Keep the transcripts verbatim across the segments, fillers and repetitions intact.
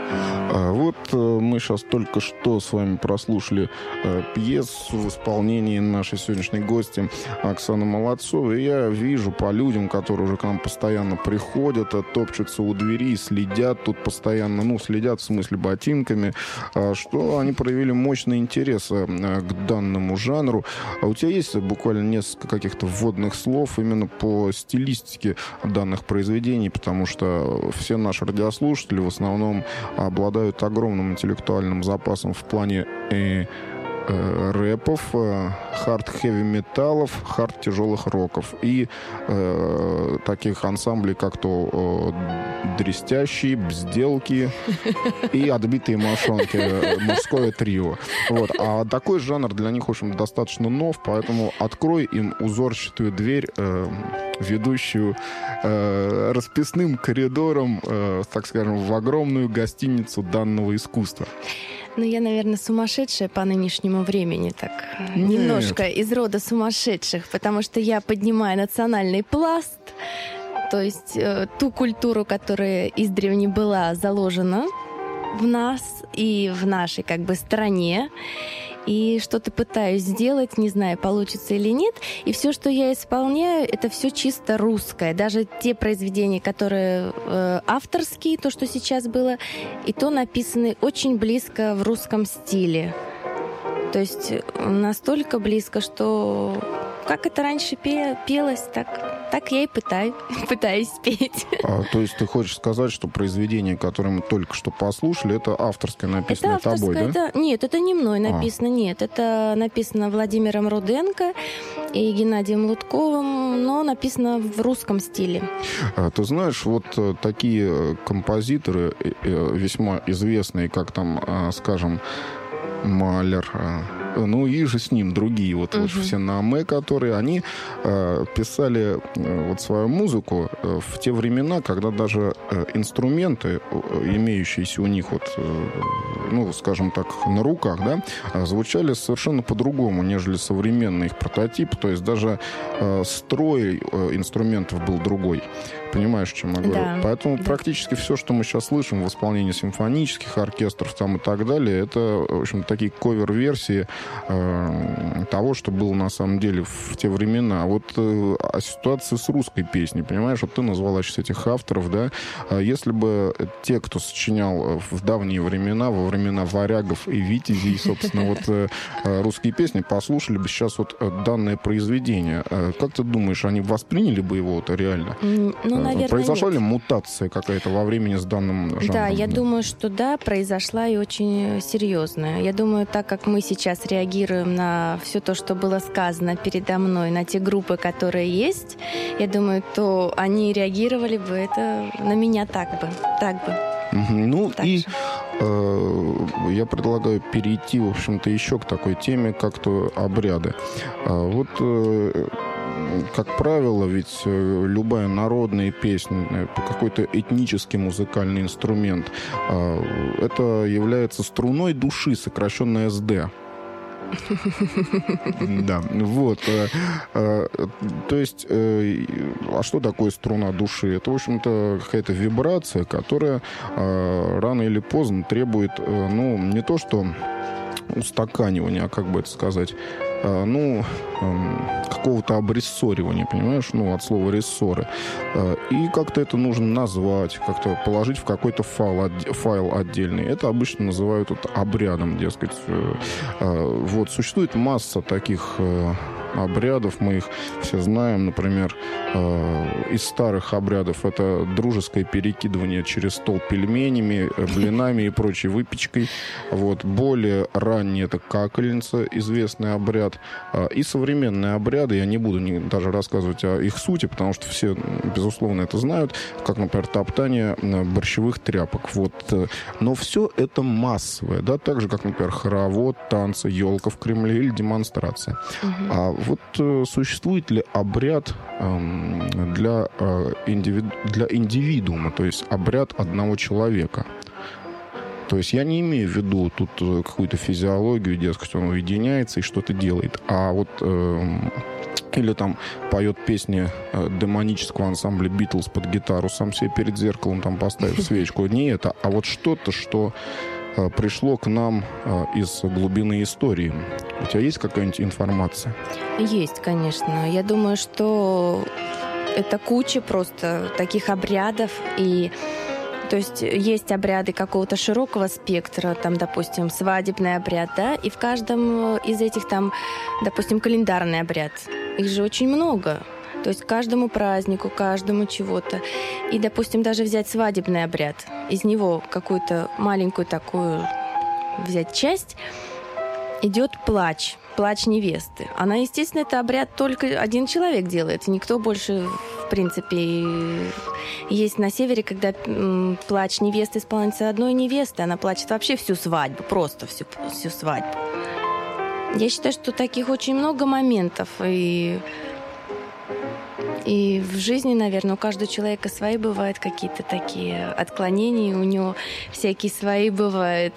Вот мы сейчас только что с вами прослушали пьесу в исполнении нашей сегодняшней гости Оксаны Молодцовой. И я вижу по людям, которые уже к нам постоянно приходят, топчутся у двери, следят тут постоянно, ну, следят в смысле ботинками, что они проявили мощный интерес к данному жанру. А у тебя есть буквально несколько каких-то вводных слов именно по стилистике данных произведений, потому что все наши радиослушатели в основном обладают огромным интеллектуальным запасом в плане э, э, рэпов, э, хард-хэви-металлов, хард-тяжелых роков и э, таких ансамблей, как то э, дрестящие, бзделки и отбитые мошонки, мужское трио. Вот. А такой жанр для них, в общем, достаточно нов, поэтому открой им узорчатую дверь, э, ведущую э, расписным коридором, э, так скажем, в огромную гостиницу данного искусства. Ну, я, наверное, сумасшедшая по нынешнему времени, так, Нет. немножко из рода сумасшедших, потому что я поднимаю национальный пласт, то есть э, ту культуру, которая издревле была заложена в нас и в нашей, как бы, стране. И что-то пытаюсь сделать, не знаю, получится или нет. И все, что я исполняю, это все чисто русское. Даже те произведения, которые э, авторские, то, что сейчас было, и то написаны очень близко в русском стиле. То есть настолько близко, что как это раньше пе- пелось, так, так я и пытаюсь, пытаюсь петь. А, то есть ты хочешь сказать, что произведение, которое мы только что послушали, это авторское, написанное это авторское, тобой, да? Это, нет, это не мной написано, а. нет. Это написано Владимиром Руденко и Геннадием Лутковым, но написано в русском стиле. А, ты знаешь, вот такие композиторы, весьма известные, как там, скажем, Малер, ну и же с ним другие, вот, uh-huh. вот все намы, которые, они э, писали э, вот свою музыку э, в те времена, когда даже э, инструменты, э, имеющиеся у них, вот, э, ну, скажем так, на руках, да, э, звучали совершенно по-другому, нежели современный их прототип, то есть даже э, строй э, инструментов был другой. Понимаешь, о чем я говорю? Да. Поэтому да. практически все, что мы сейчас слышим в исполнении симфонических оркестров там и так далее, это, в общем, такие ковер-версии э, того, что было на самом деле в те времена. Вот э, о ситуации с русской песней, понимаешь? Вот ты назвала сейчас этих авторов, да? Если бы те, кто сочинял в давние времена, во времена варягов и витязей, собственно, вот э, русские песни, послушали бы сейчас вот данное произведение, как ты думаешь, они восприняли бы его вот реально? Ну, наверное, произошла нет. ли мутация какая-то во времени с данным жанром? Да, я думаю, что да, произошла и очень серьезная. Я думаю, так как мы сейчас реагируем на все то, что было сказано передо мной, на те группы, которые есть, я думаю, то они реагировали бы это на меня так бы, так бы. Ну так и же. э, я предлагаю перейти, в общем-то, еще к такой теме, как то обряды. А вот э, как правило, ведь любая народная песня, какой-то этнический музыкальный инструмент, это является струной души, сокращенно эс дэ. Да, вот. То есть, а что такое струна души? Это, в общем-то, какая-то вибрация, которая рано или поздно требует, ну, не то что устаканивания, а как бы это сказать, ну, какого-то обрессоривания, понимаешь, ну, от слова рессоры. И как-то это нужно назвать, как-то положить в какой-то файл, файл отдельный. Это обычно называют вот обрядом, дескать. Вот, существует масса таких обрядов, мы их все знаем, например, э, из старых обрядов это дружеское перекидывание через стол пельменями, блинами и прочей выпечкой. Вот. Более ранний это какольница, известный обряд. Э, и современные обряды, я не буду не, даже рассказывать о их сути, потому что все, безусловно, это знают, как, например, топтание борщевых тряпок. Вот. Но все это массовое, да, так же, как, например, хоровод, танцы, елка в Кремле или демонстрация. Угу. А вот э, существует ли обряд э, для, э, индиви... для индивидуума, то есть обряд одного человека? То есть я не имею в виду тут какую-то физиологию, дескать, он уединяется и что-то делает. А вот... Э, или там поет песни э, демонического ансамбля «Битлз» под гитару, сам себе перед зеркалом там поставив свечку. Не это, а вот что-то, что э, пришло к нам э, из глубины истории. У тебя есть какая-нибудь информация? Есть, конечно. Я думаю, что это куча просто таких обрядов. И то есть есть обряды какого-то широкого спектра, там, допустим, свадебный обряд, да, и в каждом из этих там, допустим, календарный обряд. Их же очень много. То есть каждому празднику, каждому чего-то. И, допустим, даже взять свадебный обряд, из него какую-то маленькую такую взять часть, идет плач, плач невесты. Она, естественно, это обряд только один человек делает, никто больше, в принципе, есть на севере, когда м, плач невесты исполняется одной невесты, она плачет вообще всю свадьбу, просто всю, всю свадьбу. Я считаю, что таких очень много моментов, и, и в жизни, наверное, у каждого человека свои бывают какие-то такие отклонения, у него всякие свои бывают,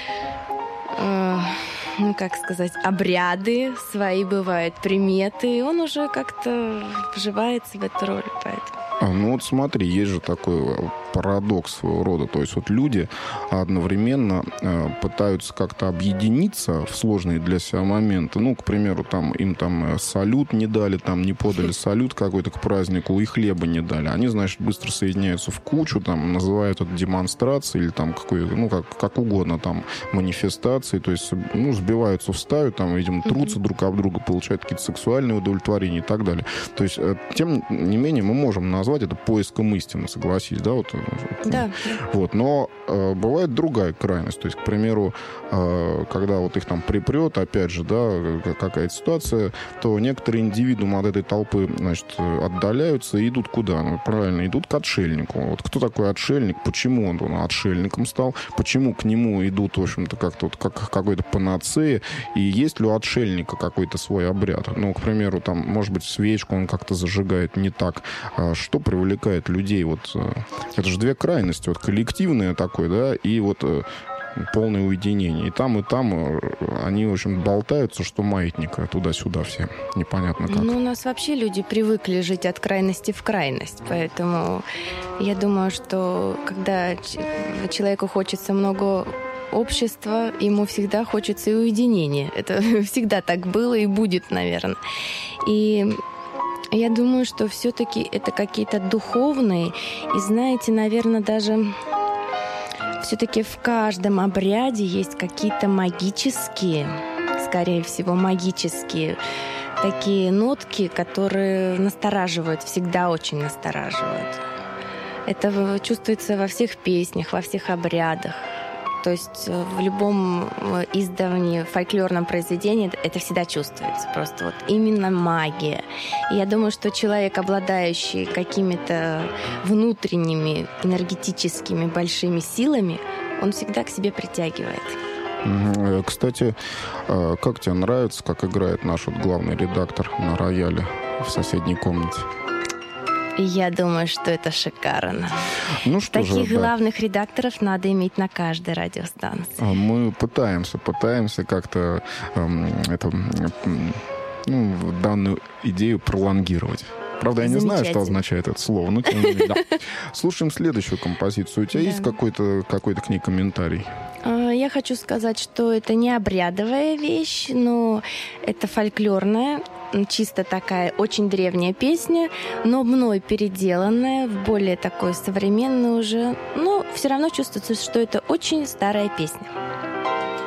э, ну, как сказать, обряды, свои бывают приметы, и он уже как-то вживается в эту роль, поэтому... А, ну вот смотри, есть же такой парадокс своего рода. То есть вот люди одновременно э, пытаются как-то объединиться в сложные для себя моменты. Ну, к примеру, там, им там салют не дали, там не подали салют какой-то к празднику, и хлеба не дали. Они, значит, быстро соединяются в кучу, там, называют это демонстрацией или там какой, ну, как, как угодно, там, манифестацией. То есть, ну, сбиваются в стаю, там, видимо, трутся друг об друга, получают какие-то сексуальные удовлетворения и так далее. То есть, э, тем не менее, мы можем назвать это поиском истины, согласись, да? Вот, да. Вот, но э, бывает другая крайность. То есть, к примеру, э, когда вот их там припрет, опять же, да, какая-то ситуация, то некоторые индивидуумы от этой толпы, значит, отдаляются и идут куда? Ну, правильно, идут к отшельнику. Вот кто такой отшельник? Почему он, он отшельником стал? Почему к нему идут, в общем-то, как-то вот как какой-то панацея? И есть ли у отшельника какой-то свой обряд? Ну, к примеру, там, может быть, свечку он как-то зажигает не так. Что привлекает людей? Вот это же две крайности. Вот коллективное такое, да, и вот полное уединение. И там, и там они, в общем, болтаются, что маятника туда-сюда все. Непонятно как. Ну, у нас вообще люди привыкли жить от крайности в крайность. Поэтому я думаю, что когда человеку хочется много общества, ему всегда хочется и уединения. Это всегда так было и будет, наверное. И я думаю, что все-таки это какие-то духовные, и знаете, наверное, даже все-таки в каждом обряде есть какие-то магические, скорее всего, магические такие нотки, которые настораживают, всегда очень настораживают. Это чувствуется во всех песнях, во всех обрядах. То есть в любом издании, фольклорном произведении это всегда чувствуется. Просто вот именно магия. И я думаю, что человек, обладающий какими-то внутренними энергетическими большими силами, он всегда к себе притягивает. Кстати, как тебе нравится, как играет наш вот главный редактор на рояле в соседней комнате? Я думаю, что это шикарно. Ну, что Таких же, да. главных редакторов надо иметь на каждой радиостанции. Мы пытаемся, пытаемся как-то эм, это, ну, данную идею пролонгировать. Правда, я не знаю, что означает это слово, но тем не менее, да. Слушаем следующую композицию. У тебя да. есть какой-то, какой-то к ней комментарий? Я хочу сказать, что это не обрядовая вещь, но это фольклорная, чисто такая очень древняя песня, но мной переделанная в более такой современную уже. Но все равно чувствуется, что это очень старая песня.